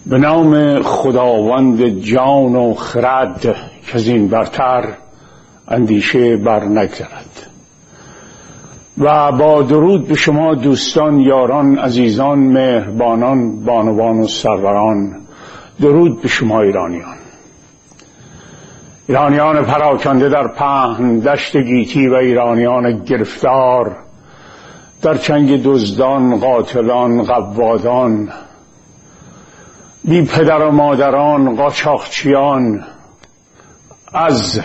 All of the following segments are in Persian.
به نام خداوند جان و خرد که از این برتر اندیشه بر نگذرد. و با درود به شما دوستان، یاران، عزیزان، مهربانان، بانوان و سروران، درود به شما ایرانیان پراکنده در پهن دشت گیتی و ایرانیان گرفتار در چنگ دزدان، قاتلان، قوادان، بی پدر و مادران، قاچاقچیان. از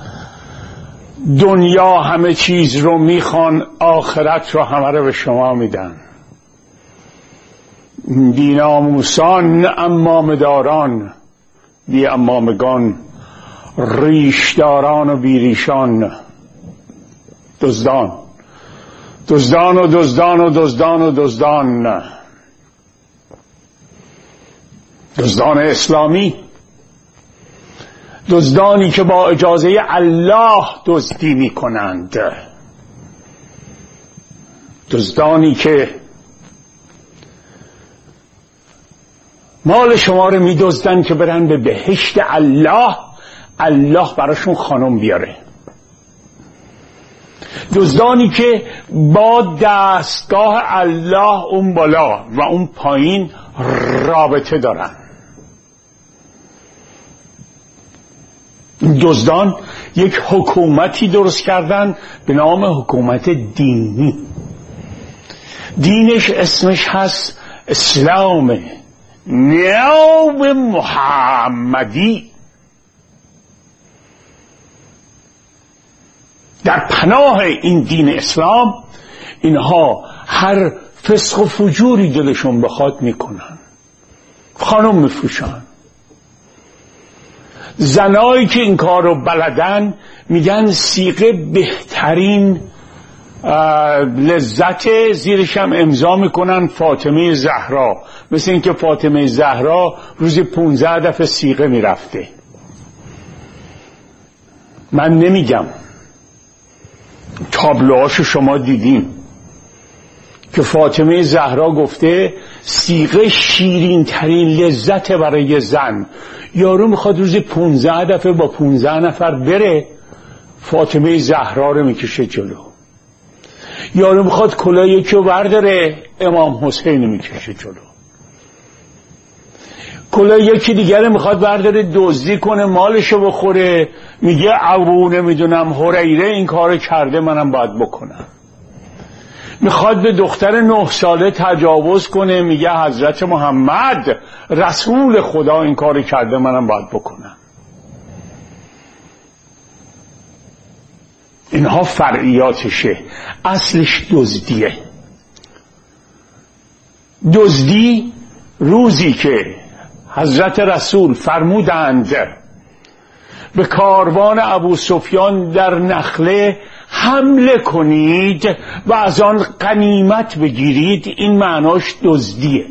دنیا همه چیز رو میخوان، آخرت رو همه رو به شما میدن. بی ناموسان، امامه داران، بی امامگان، ریشداران و بی ریشان، دزدان، دزدان و دزدان و دزدان و دزدان، دزدان اسلامی، دزدانی که با اجازه الله دزدی می کنند، دزدانی که مال شما رو می دزدن که برن به بهشت الله، الله براشون خانم بیاره. دزدانی که با دستگاه الله اون بالا و اون پایین رابطه دارن. دزدان یک حکومتی درست کردن به نام حکومت دینی. دینش اسمش هست اسلام، نام محمدی. در پناه این دین اسلام اینها هر فسق و فجوری دلشون بخواد میکنن. خانم میفروشن. زنایی که این کار رو بلدن میگن صیغه بهترین لذت، زیرش هم امضا میکنن فاطمه زهرا، مثل اینکه فاطمه زهرا روزی 15 دفعه صیغه میرفته. من نمیگم، تابلوهاشو شما دیدین که فاطمه زهرا گفته صیغه شیرین ترین لذت برای زن. یارو میخواد روزی 15 دفعه با 15 نفر بره، فاطمه زهرا رو میکشه جلو. یارو میخواد کلاه یکی رو برداره، امام حسین میکشه جلو. کلاه یکی دیگر میخواد برداره دزدی کنه مالشو بخوره، میگه ابو نمیدونم هریره این کارو کرده، منم باید بکنم. میخواد به دختر 9 ساله تجاوز کنه، میگه حضرت محمد رسول خدا این کارو کرده، منم باید بکنم. اینها فرعیاتشه، اصلش دزدیه. دزدی روزی که حضرت رسول فرمودند به کاروان ابو سفیان در نخله حمله کنید و از آن غنیمت بگیرید، این معناش دزدیه.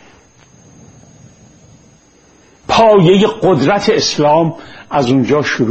پایه قدرت اسلام از اونجا شروع